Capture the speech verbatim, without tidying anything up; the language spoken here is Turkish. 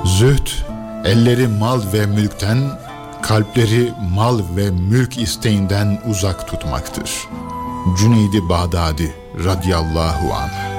Zühd, elleri mal ve mülkten, kalpleri mal ve mülk isteğinden uzak tutmaktır. Cüneyd-i Bağdadi radıyallahu anh.